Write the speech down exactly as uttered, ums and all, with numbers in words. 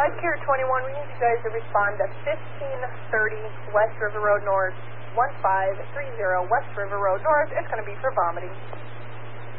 Life Care twenty-one, we need you guys to respond to fifteen thirty West River Road North, one five three zero West River Road North. It's going to be for vomiting.